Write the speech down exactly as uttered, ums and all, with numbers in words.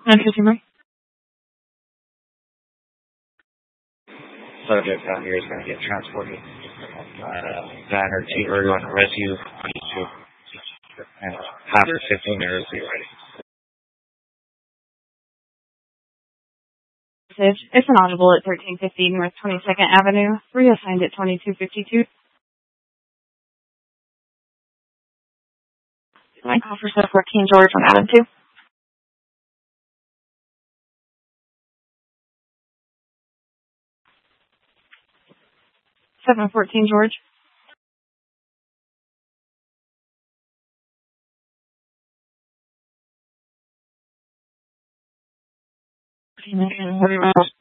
Non-consumer. Subject out here is going to get transported. Uh, van or two are going to rescue. And after fifteen minutes, be ready. It's inaudible at thirteen fifty North twenty-second Avenue. Reassigned at twenty-two fifty-two. Mike Officer fourteen George on Adam two. seven fourteen George. What do you mean?